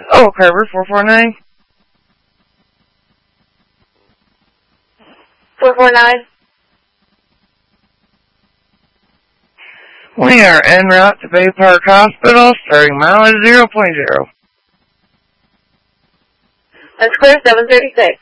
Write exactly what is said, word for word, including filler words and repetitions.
Oh, Carver, four four nine. four four nine. We are en route to Bay Park Hospital, starting mileage zero point zero. That's clear, seven thirty-six.